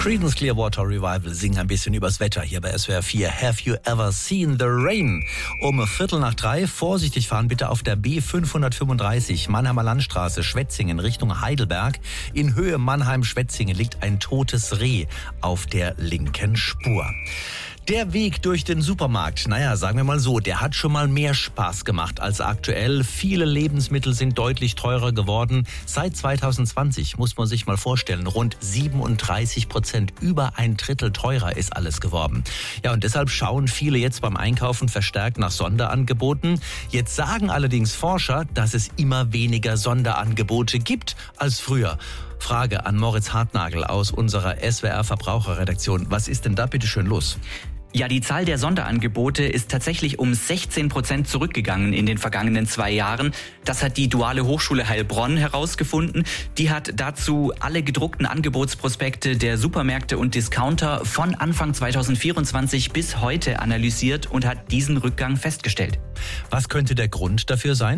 Creedence Clearwater Revival singen ein bisschen übers Wetter hier bei SWR 4. Have you ever seen the rain? Um 2:15, vorsichtig fahren bitte auf der B535 Mannheimer Landstraße, Schwetzingen Richtung Heidelberg. In Höhe Mannheim-Schwetzingen liegt ein totes Reh auf der linken Spur. Der Weg durch den Supermarkt, sagen wir mal so, der hat schon mal mehr Spaß gemacht als aktuell. Viele Lebensmittel sind deutlich teurer geworden. Seit 2020 muss man sich mal vorstellen, rund 37%, über ein Drittel teurer ist alles geworden. Ja, und deshalb schauen viele jetzt beim Einkaufen verstärkt nach Sonderangeboten. Jetzt sagen allerdings Forscher, dass es immer weniger Sonderangebote gibt als früher. Frage an Moritz Hartnagel aus unserer SWR Verbraucherredaktion. Was ist denn da bitte schön los? Ja, die Zahl der Sonderangebote ist tatsächlich um 16% zurückgegangen in den vergangenen 2 Jahren. Das hat die Duale Hochschule Heilbronn herausgefunden. Die hat dazu alle gedruckten Angebotsprospekte der Supermärkte und Discounter von Anfang 2024 bis heute analysiert und hat diesen Rückgang festgestellt. Was könnte der Grund dafür sein?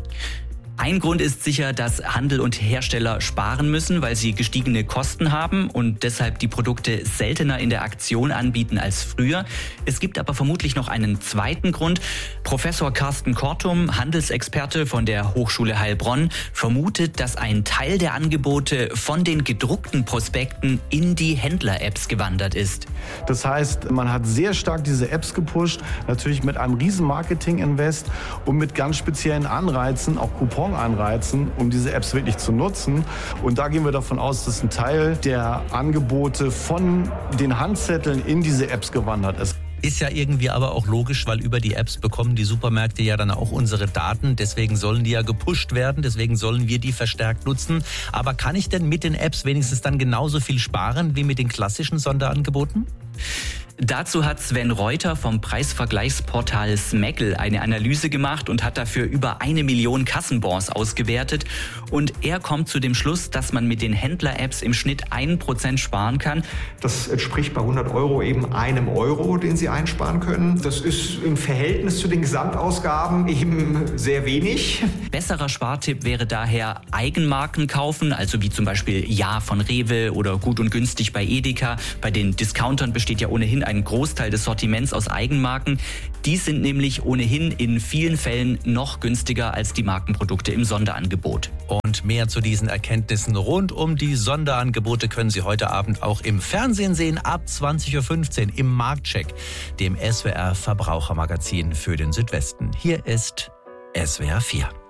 Ein Grund ist sicher, dass Handel und Hersteller sparen müssen, weil sie gestiegene Kosten haben und deshalb die Produkte seltener in der Aktion anbieten als früher. Es gibt aber vermutlich noch einen zweiten Grund. Professor Carsten Kortum, Handelsexperte von der Hochschule Heilbronn, vermutet, dass ein Teil der Angebote von den gedruckten Prospekten in die Händler-Apps gewandert ist. Das heißt, man hat sehr stark diese Apps gepusht, natürlich mit einem riesen Marketing-Invest und mit ganz speziellen Anreizen, auch Coupon-Anreizen, um diese Apps wirklich zu nutzen. Und da gehen wir davon aus, dass ein Teil der Angebote von den Handzetteln in diese Apps gewandert ist. Ist ja irgendwie aber auch logisch, weil über die Apps bekommen die Supermärkte ja dann auch unsere Daten. Deswegen sollen die ja gepusht werden, deswegen sollen wir die verstärkt nutzen. Aber kann ich denn mit den Apps wenigstens dann genauso viel sparen wie mit den klassischen Sonderangeboten? Dazu hat Sven Reuter vom Preisvergleichsportal Smaggle eine Analyse gemacht und hat dafür über 1 Million Kassenbons ausgewertet. Und er kommt zu dem Schluss, dass man mit den Händler-Apps im Schnitt 1% sparen kann. Das entspricht bei 100 Euro eben €1, den Sie einsparen können. Das ist im Verhältnis zu den Gesamtausgaben eben sehr wenig. Besserer Spartipp wäre daher Eigenmarken kaufen, also wie zum Beispiel Ja von Rewe oder Gut und Günstig bei Edeka. Bei den Discountern besteht ja ohnehin ein Großteil des Sortiments aus Eigenmarken. Die sind nämlich ohnehin in vielen Fällen noch günstiger als die Markenprodukte im Sonderangebot. Und mehr zu diesen Erkenntnissen rund um die Sonderangebote können Sie heute Abend auch im Fernsehen sehen, ab 20:15 Uhr im Marktcheck, dem SWR Verbrauchermagazin für den Südwesten. Hier ist SWR 4.